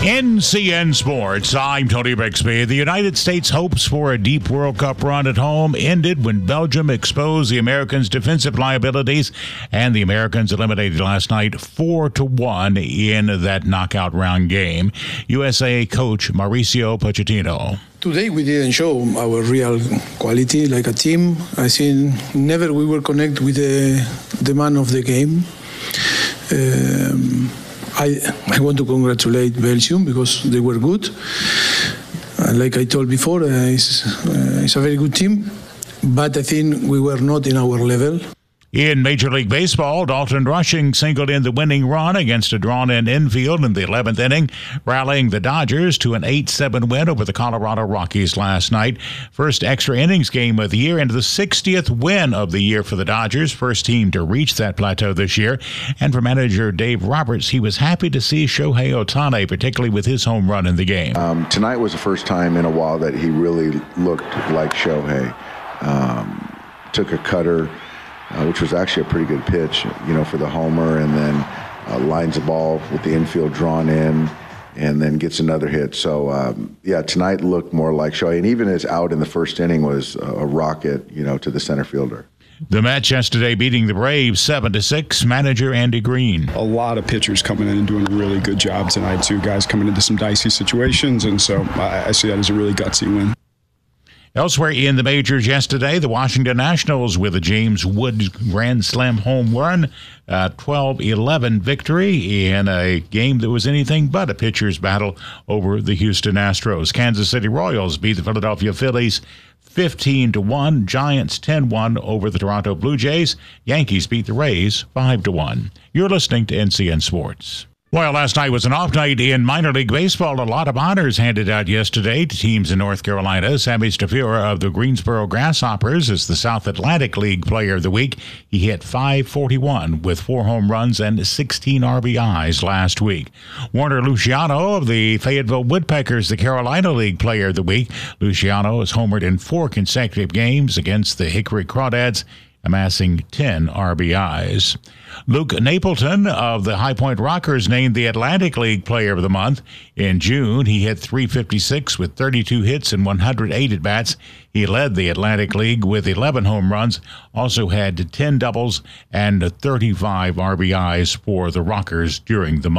NCN Sports, I'm Tony Bixby. The United States' hopes for a deep World Cup run at home ended when Belgium exposed the Americans' defensive liabilities, and the Americans eliminated last night 4-1 in that knockout round game. USA coach Mauricio Pochettino. Today we didn't show our real quality like a team. I think never we will connect with the man of the game. I want to congratulate Belgium because they were good. Like I told before, it's a very good team, but I think we were not in our level. In Major League Baseball, Dalton Rushing singled in the winning run against a drawn-in infield in the 11th inning, rallying the Dodgers to an 8-7 win over the Colorado Rockies last night. First extra innings game of the year and the 60th win of the year for the Dodgers, first team to reach that plateau this year. And for manager Dave Roberts, he was happy to see Shohei Ohtani, particularly with his home run in the game. Tonight was the first time in a while that he really looked like Shohei. Took a cutter, which was actually a pretty good pitch, for the homer, and then lines the ball with the infield drawn in, and then gets another hit. So, tonight looked more like Shohei, and even his out in the first inning was a rocket, to the center fielder. The Mets yesterday beating the Braves 7-6. Manager Andy Green. A lot of pitchers coming in and doing a really good job tonight, too. Guys coming into some dicey situations, and so I see that as a really gutsy win. Elsewhere in the majors yesterday, the Washington Nationals with a James Wood Grand Slam home run, 12-11 victory in a game that was anything but a pitcher's battle over the Houston Astros. Kansas City Royals beat the Philadelphia Phillies 15-1. Giants 10-1 over the Toronto Blue Jays. Yankees beat the Rays 5-1. You're listening to NCN Sports. Well, last night was an off night in minor league baseball. A lot of honors handed out yesterday to teams in North Carolina. Sammy Stafura of the Greensboro Grasshoppers is the South Atlantic League Player of the Week. He hit .541 with 4 home runs and 16 RBIs last week. Warner Luciano of the Fayetteville Woodpeckers, the Carolina League Player of the Week. Luciano has homered in 4 consecutive games against the Hickory Crawdads, amassing 10 RBIs. Luke Napleton of the High Point Rockers named the Atlantic League Player of the Month. In June, he hit .356 with 32 hits and 108 at-bats. He led the Atlantic League with 11 home runs, also had 10 doubles and 35 RBIs for the Rockers during the month.